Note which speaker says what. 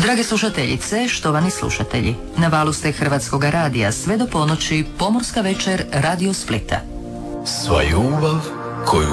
Speaker 1: Drage slušateljice, štovani slušatelji, na valu ste Hrvatskoga radija sve do ponoći Pomorska večer Radio Splita.
Speaker 2: Sva ljubav koju